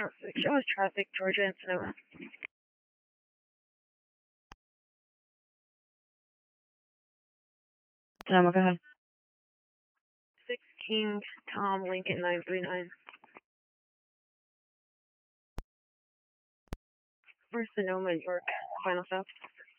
Show us traffic, Georgia and Sonoma. Sonoma, go ahead. 16 Tom Lincoln 939. For Sonoma, York. Final stop.